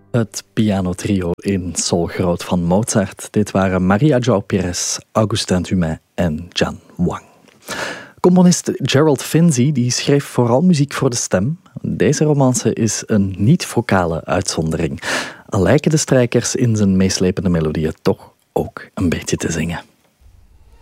Het pianotrio in Sol groot van Mozart. Dit waren Maria João Pires, Augustin Dumay en Jan Wang. Componist Gerald Finzi die schreef vooral muziek voor de stem. Deze romance is een niet-vocale uitzondering. Al lijken de strijkers in zijn meeslepende melodieën toch ook een beetje te zingen.